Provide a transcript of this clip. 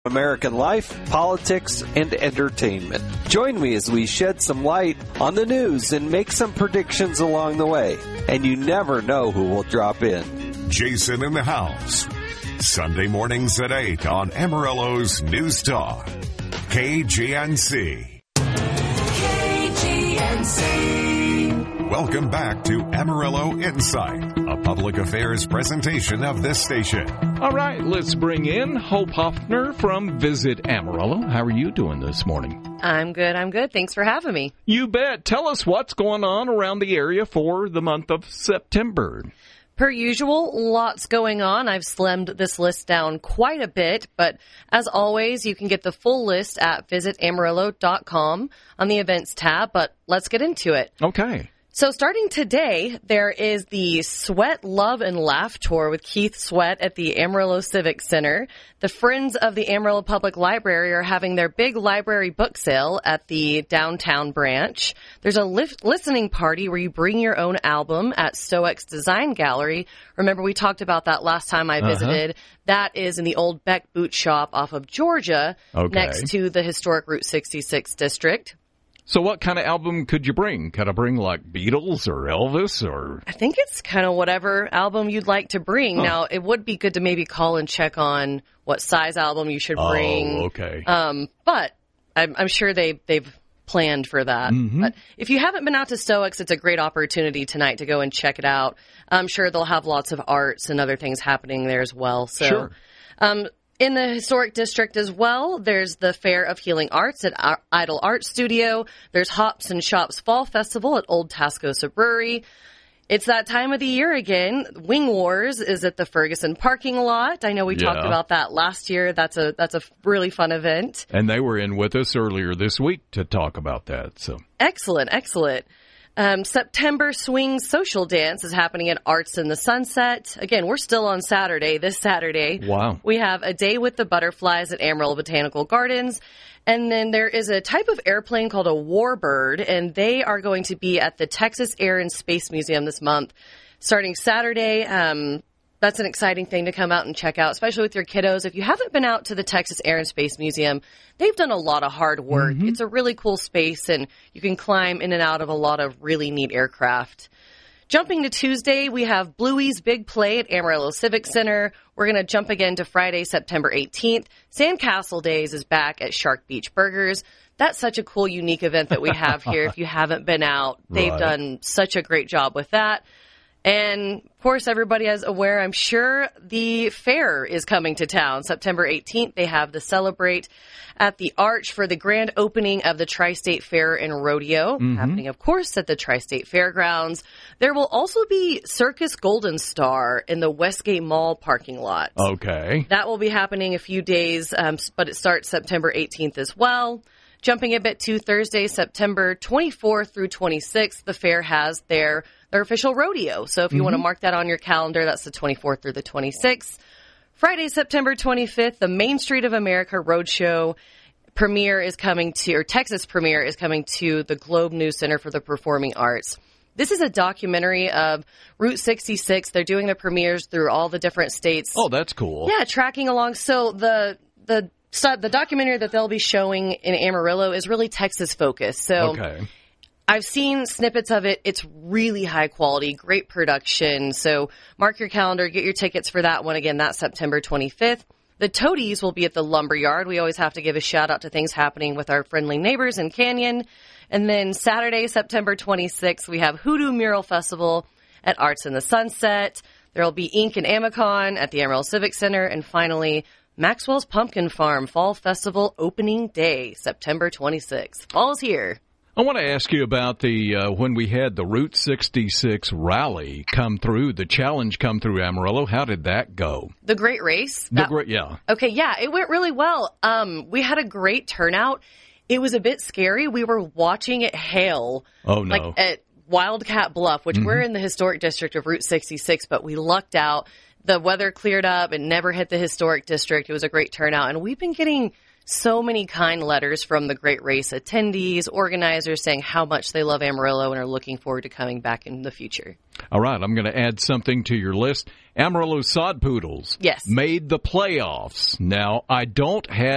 American life, politics, and entertainment. Join me as we shed some light on the news and make some predictions along the way. And you never know who will drop in. Jason in the House. Sunday mornings at 8 on Amarillo's News Talk. KGNC. Welcome back to Amarillo Insight, a public affairs presentation of this station. All right, let's bring in Hope Hoffner from Visit Amarillo. How are you doing this morning? I'm good. Thanks for having me. You bet. Tell us what's going on around the area for the month of September. Per usual, lots going on. I've slimmed this list down quite a bit, but as always, you can get the full list at visitamarillo.com on the events tab, but let's get into it. Okay. So starting today, there is the Sweat, Love, and Laugh Tour with Keith Sweat at the Amarillo Civic Center. The Friends of the Amarillo Public Library are having their big library book sale at the downtown branch. There's a listening party where you bring your own album at Stoics Design Gallery. Remember, we talked about that last time I visited. That is in the old Beck Boot Shop off of Georgia, next to the historic Route 66 district. So what kind of album could you bring? Could I bring like Beatles or Elvis or? I think it's kind of whatever album you'd like to bring. Now, it would be good to maybe call and check on what size album you should bring. Oh, okay. But I'm sure they've planned for that. Mm-hmm. But if you haven't been out to Stoics, it's a great opportunity tonight to go and check it out. I'm sure they'll have lots of arts and other things happening there as well. So, sure. In the historic district as well, there's the Fair of Healing Arts at Idle Art Studio. There's Hops and Shops Fall Festival at Old Tascosa Brewery. It's that time of the year again. Wing Wars is at the Ferguson parking lot. I know we talked about that last year. That's a really fun event. And they were in with us earlier this week to talk about that. So excellent. September Swing Social Dance is happening at Arts in the Sunset. Again, we're still on Saturday, this Saturday. Wow. We have A Day with the Butterflies at Amarillo Botanical Gardens. And then there is a type of airplane called a warbird, and they are going to be at the Texas Air and Space Museum this month. Starting Saturday, that's an exciting thing to come out and check out, especially with your kiddos. If you haven't been out to the Texas Air and Space Museum, they've done a lot of hard work. Mm-hmm. It's a really cool space, and you can climb in and out of a lot of really neat aircraft. Jumping to Tuesday, we have Bluey's Big Play at Amarillo Civic Center. We're going to jump again to Friday, September 18th. Sandcastle Days is back at Shark Beach Burgers. That's such a cool, unique event that we have here. If you haven't been out, they've done such a great job with that. And, of course, everybody is aware, I'm sure, the fair is coming to town. September 18th, they have the Celebrate at the Arch for the grand opening of the Tri-State Fair and Rodeo, happening, of course, at the Tri-State Fairgrounds. There will also be Circus Golden Star in the Westgate Mall parking lot. Okay. That will be happening a few days, but it starts September 18th as well. Jumping a bit to Thursday, September 24th through 26th, the fair has their official rodeo. So if you want to mark that on your calendar, that's the 24th through the 26th. Friday, September 25th, the Main Street of America Roadshow premiere is coming to, or Texas premiere is coming to the Globe News Center for the Performing Arts. This is a documentary of Route 66. They're doing the premieres through all the different states. Oh, that's cool. Yeah, tracking along. So the documentary that they'll be showing in Amarillo is really Texas focused. So I've seen snippets of it. It's really high quality, great production. So mark your calendar, get your tickets for that one. Again, that's September 25th. The Toadies will be at the Lumberyard. We always have to give a shout out to things happening with our friendly neighbors in Canyon. And then Saturday, September 26th, we have Hoodoo Mural Festival at Arts in the Sunset. There will be Ink and Amicon at the Amarillo Civic Center. And finally, Maxwell's Pumpkin Farm Fall Festival opening day, September 26th. Fall's here. I want to ask you about the when we had the Route 66 rally come through, the challenge come through Amarillo. How did that go? The Great Race? Yeah. Okay, yeah, it went really well. We had a great turnout. It was a bit scary. We were watching it hail. Oh, no. Like at Wildcat Bluff, which we're in the historic district of Route 66, but we lucked out. The weather cleared up. It never hit the historic district. It was a great turnout. And we've been getting so many kind letters from the Great Race attendees, organizers saying how much they love Amarillo and are looking forward to coming back in the future. All right, I'm going to add something to your list. Amarillo Sod Poodles made the playoffs. Now, I don't have